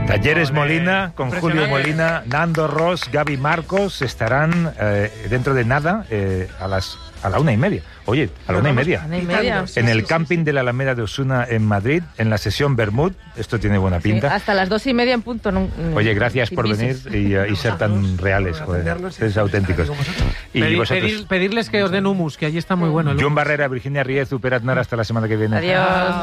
Talleres Molina, con Julio Molina, Nando Ross, Gaby Marcos, estarán dentro de nada a la 1:30. Oye, a la 1:30. En el camping de la Alameda de Osuna en Madrid, en la sesión Bermud. Esto tiene buena pinta. Sí, hasta las 2:30 en punto. Oye, gracias por venir y ser tan reales, joder. Es auténticos. Y vosotros... Pedirles que os den hummus, que allí está muy bueno. John Barrera, Virginia Riez, Uperatnar, hasta la semana que viene. Adiós.